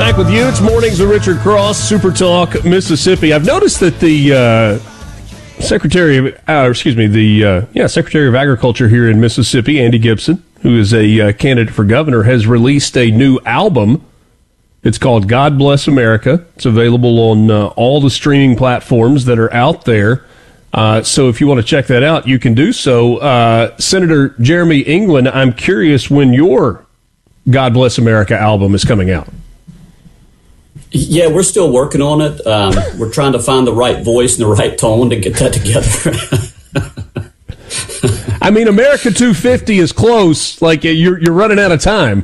Back with you. It's Mornings with Richard Cross, Super Talk, Mississippi. I've noticed that the Secretary of Agriculture here in Mississippi, Andy Gibson, who is a candidate for governor, has released a new album. It's called God Bless America. It's available on all the streaming platforms that are out there. So if you want to check that out, you can do so. Senator Jeremy England, I'm curious when your God Bless America album is coming out. Yeah, we're still working on it. We're trying to find the right voice and the right tone to get that together. I mean, America 250 is close. Like, you're running out of time.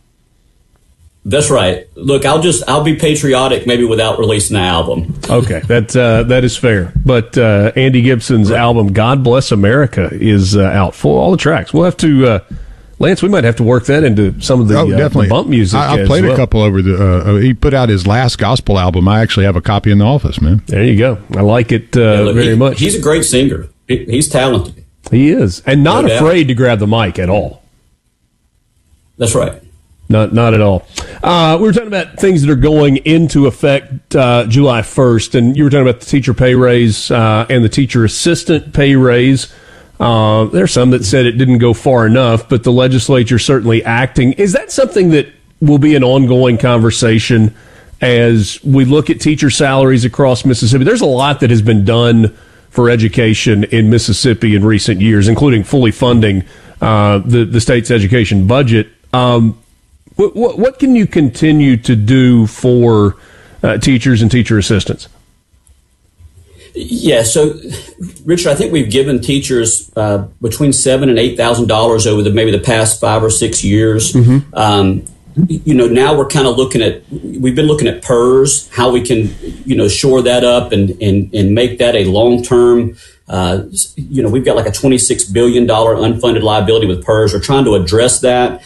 That's right. Look, I'll be patriotic maybe without releasing the album. Okay, that is fair. But Andy Gibson's album, God Bless America, is out for all the tracks. We'll have to... Lance, we might have to work that into some of the bump music. I played a couple over the. He put out his last gospel album. I actually have a copy in the office, man. There you go. I like it very much. He's a great singer. He's talented. He is, and not afraid to grab the mic at all. That's right. Not at all. We were talking about things that are going into effect July 1st, and you were talking about the teacher pay raise and the teacher assistant pay raise. There's some that said it didn't go far enough, but the legislature certainly acting. Is that something that will be an ongoing conversation as we look at teacher salaries across Mississippi? There's a lot that has been done for education in Mississippi in recent years, including fully funding the state's education budget. What can you continue to do for teachers and teacher assistants? Yeah, so Richard, I think we've given teachers between $7,000 and $8,000 over maybe the past 5 or 6 years. Mm-hmm. Now we're kind of we've been looking at PERS, how we can, shore that up and make that a long-term, we've got like a $26 billion unfunded liability with PERS. We're trying to address that.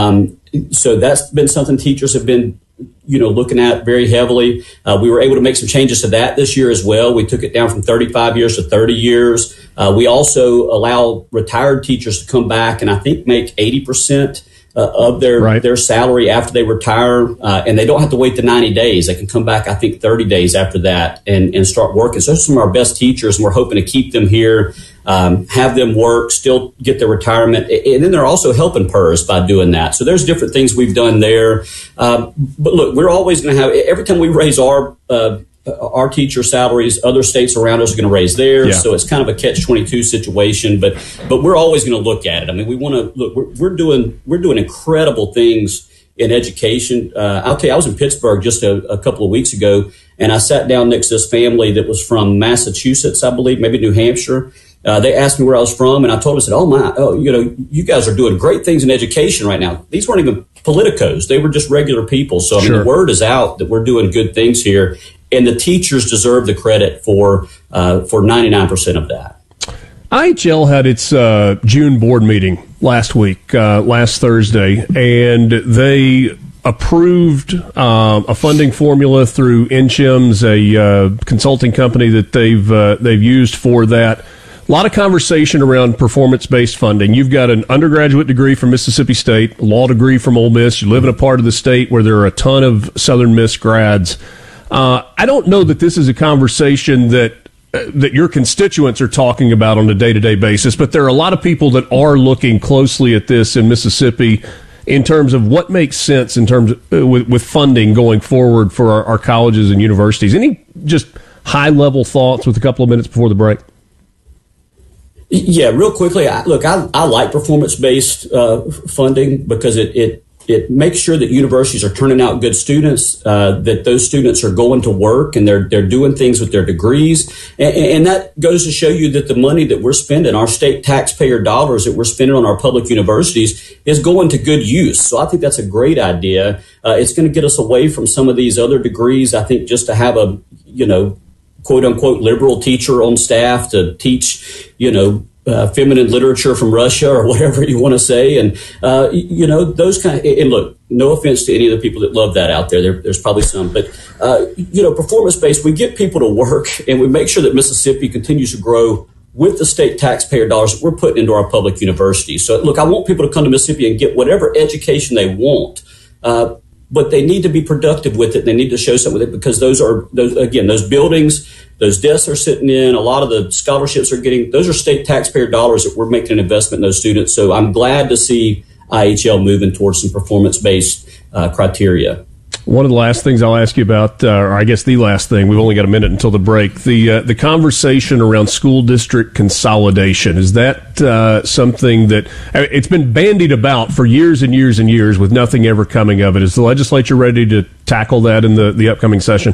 So that's been something teachers have been looking at very heavily. We were able to make some changes to that this year as well. We took it down from 35 years to 30 years. We also allow retired teachers to come back and I think make 80% of their salary after they retire. And they don't have to wait the 90 days. They can come back, I think, 30 days after that and start working. So those are some of our best teachers, and we're hoping to keep them here, have them work, still get their retirement. And then they're also helping PERS by doing that. So there's different things we've done there. But look, we're always going to have, every time we raise our teacher salaries, other states around us are going to raise theirs. Yeah. So it's kind of a catch-22 situation, but we're always going to look at it. I mean, we want to look, we're doing incredible things in education. I'll tell you, I was in Pittsburgh just a couple of weeks ago, and I sat down next to this family that was from Massachusetts, I believe, maybe New Hampshire. They asked me where I was from, and I told them, I said, you guys are doing great things in education right now. These weren't even politicos. They were just regular people. So, I mean, the word is out that we're doing good things here, and the teachers deserve the credit for 99% of that. IHL had its June board meeting last Thursday, and they approved a funding formula through NCHIMS, a consulting company that they've used for that. A lot of conversation around performance-based funding. You've got an undergraduate degree from Mississippi State, a law degree from Ole Miss. You live in a part of the state where there are a ton of Southern Miss grads. I don't know that this is a conversation that your constituents are talking about on a day-to-day basis, but there are a lot of people that are looking closely at this in Mississippi in terms of what makes sense in terms of, with funding going forward for our colleges and universities. Any just high-level thoughts with a couple of minutes before the break? Yeah, real quickly, I like performance-based funding because it makes sure that universities are turning out good students, that those students are going to work and they're doing things with their degrees. And that goes to show you that the money that we're spending, our state taxpayer dollars that we're spending on our public universities, is going to good use. So I think that's a great idea. It's going to get us away from some of these other degrees. I think just to have a, quote unquote liberal teacher on staff to teach, feminine literature from Russia or whatever you want to say. And, those kind of, and look, no offense to any of the people that love that out there. There's probably some, but, performance-based, we get people to work and we make sure that Mississippi continues to grow with the state taxpayer dollars that we're putting into our public universities. So look, I want people to come to Mississippi and get whatever education they want. but they need to be productive with it. They need to show something with it, because those buildings, those desks are sitting in, a lot of the scholarships are getting, those are state taxpayer dollars that we're making an investment in those students. So I'm glad to see IHL moving towards some performance-based criteria. One of the last things I'll ask you about, or I guess the last thing, we've only got a minute until the break, the conversation around school district consolidation. Is that something that it's been bandied about for years and years and years with nothing ever coming of it? Is the legislature ready to tackle that in the upcoming session?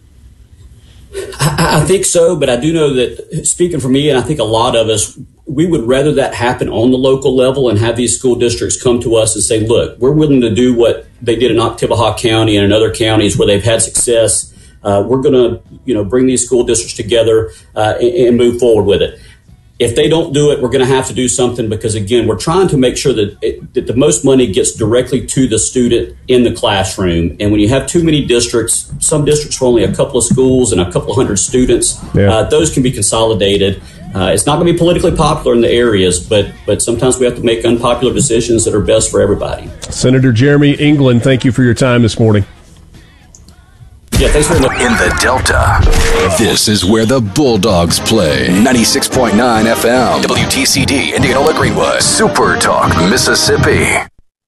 I think so, but I do know that, speaking for me, and I think a lot of us, we would rather that happen on the local level and have these school districts come to us and say, look, we're willing to do what they did in Oktibbeha County and in other counties where they've had success. We're going to, bring these school districts together and move forward with it. If they don't do it, we're going to have to do something, because, again, we're trying to make sure that the most money gets directly to the student in the classroom. And when you have too many districts, some districts are only a couple of schools and a couple of hundred students, those can be consolidated. It's not going to be politically popular in the areas, but sometimes we have to make unpopular decisions that are best for everybody. Senator Jeremy England, thank you for your time this morning. Yeah, thanks very much. In the Delta, this is where the Bulldogs play. 96.9 FM, WTCD, Indianola Greenwood, Super Talk, Mississippi.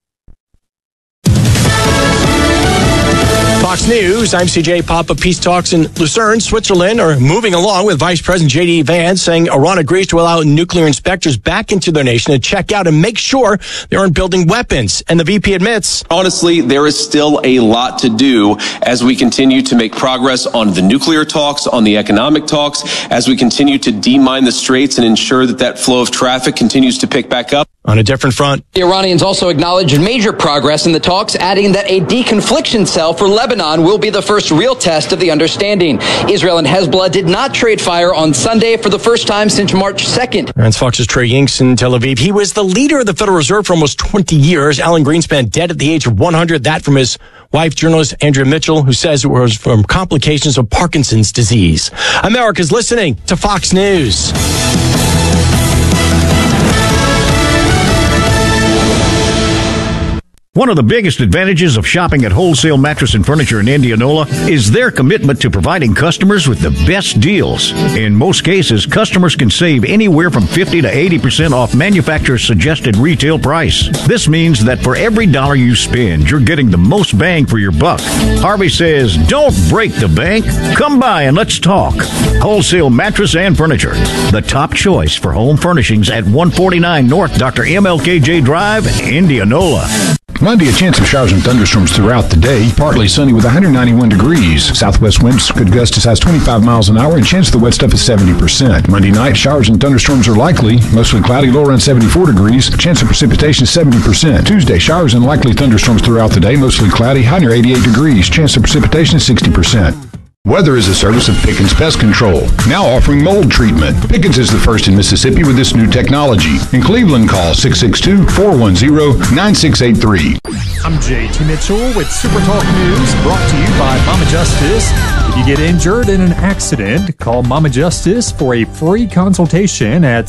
Fox News, I'm CJ Papa. Peace talks in Lucerne, Switzerland are moving along, with Vice President J.D. Vance saying Iran agrees to allow nuclear inspectors back into their nation to check out and make sure they aren't building weapons. And the VP admits, honestly, there is still a lot to do as we continue to make progress on the nuclear talks, on the economic talks, as we continue to demine the straits and ensure that flow of traffic continues to pick back up. On a different front, the Iranians also acknowledged major progress in the talks, adding that a deconfliction cell for Lebanon will be the first real test of the understanding. Israel and Hezbollah did not trade fire on Sunday for the first time since March 2nd. That's Fox's Trey Yingst in Tel Aviv. He was the leader of the Federal Reserve for almost 20 years. Alan Greenspan dead at the age of 100. That from his wife, journalist Andrea Mitchell, who says it was from complications of Parkinson's disease. America's listening to Fox News. One of the biggest advantages of shopping at Wholesale Mattress and Furniture in Indianola is their commitment to providing customers with the best deals. In most cases, customers can save anywhere from 50 to 80% off manufacturer's suggested retail price. This means that for every dollar you spend, you're getting the most bang for your buck. Harvey says, don't break the bank. Come by and let's talk. Wholesale Mattress and Furniture, the top choice for home furnishings at 149 North Dr. MLKJ Drive, Indianola. Monday, a chance of showers and thunderstorms throughout the day. Partly sunny with 191 degrees. Southwest winds could gust as high as 25 miles an hour, and chance of the wet stuff is 70%. Monday night, showers and thunderstorms are likely. Mostly cloudy, low around 74 degrees. Chance of precipitation is 70%. Tuesday, showers and likely thunderstorms throughout the day. Mostly cloudy, high near 88 degrees. Chance of precipitation is 60%. Weather is a service of Pickens Pest Control, now offering mold treatment. Pickens is the first in Mississippi with this new technology. In Cleveland, call 662-410-9683. I'm JT Mitchell with Super Talk News, brought to you by Mama Justice. If you get injured in an accident, call Mama Justice for a free consultation at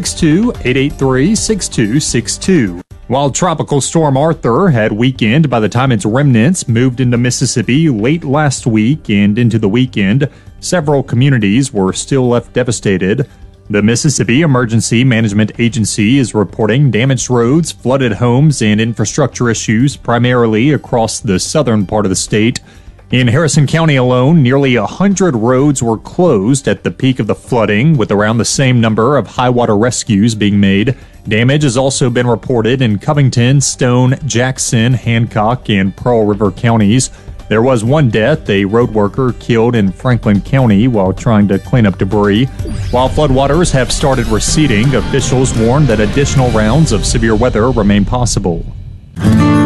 662-883-6262. While Tropical Storm Arthur had weakened by the time its remnants moved into Mississippi late last week and into the weekend, several communities were still left devastated. The Mississippi Emergency Management Agency is reporting damaged roads, flooded homes, and infrastructure issues primarily across the southern part of the state. In Harrison County alone, nearly 100 roads were closed at the peak of the flooding, with around the same number of high water rescues being made. Damage has also been reported in Covington, Stone, Jackson, Hancock, and Pearl River counties. There was one death, a road worker killed in Franklin County while trying to clean up debris. While floodwaters have started receding, officials warn that additional rounds of severe weather remain possible.